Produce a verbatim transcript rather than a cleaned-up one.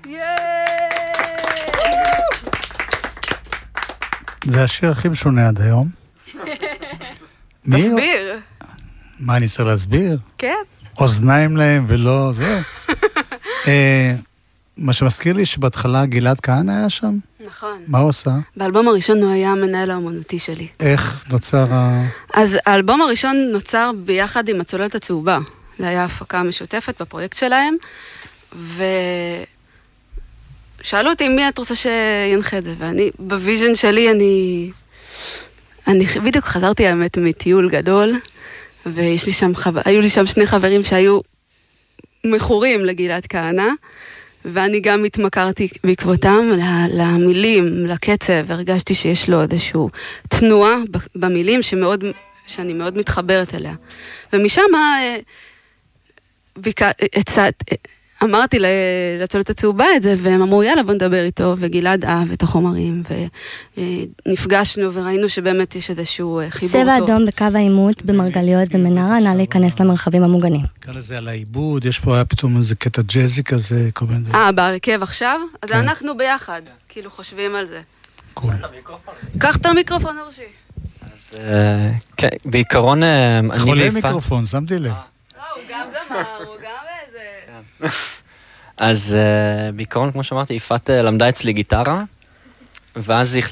זה השיר הכי משונה עד היום. תסביר. מה אני צריך להסביר? כן. אוזניים להם ולא, זה. מה שמזכיר לי שבהתחלה גלעד כהנא היה שם. נכון. מה הוא עושה? באלבום הראשון הוא היה המנהל האמנותי שלי. איך נוצר ה... אז האלבום הראשון נוצר ביחד עם הצוללת הצהובה. זה היה הפקה משותפת בפרויקט שלהם, ושאלו אותי מי את רוצה שינחה את זה, ואני, בוויז'ן שלי, אני... אני בדיוק חזרתי האמת מטיול גדול, ויש לי שם חבר... היו לי שם שני חברים שהיו מכורים לגלעד כהנא, ואני גם התמכרתי בעקבותם למילים, לקצב, הרגשתי שיש לו איזשהו תנועה במילים שמאוד, שאני מאוד מתחברת אליה. ומשם אמרתי לצוללת הצהובה את זה, והם אמרו יאללה בוא נדבר איתו, וגלעד אהב את החומרים, ונפגשנו וראינו שבאמת יש איזשהו חיבור טוב. צבע אדום בקו העימות במרגליות ומנרה, נא להיכנס למרחבים המוגנים. כאן זה על העיבוד, יש פה היה פתאום איזה קטע ג'זי כזה, כל מיני... אה, בהרכב עכשיו? אז אנחנו ביחד, כאילו חושבים על זה. קול. קח את המיקרופון, אורשי. אז כן, בעיקרון... חולה מיקרופון, שמתי לב. לא, הוא גם דמר, הוא גם איזה... אז בעיקרון, כמו שאמרתי, יפעת למדה אצלי גיטרה, ואז היא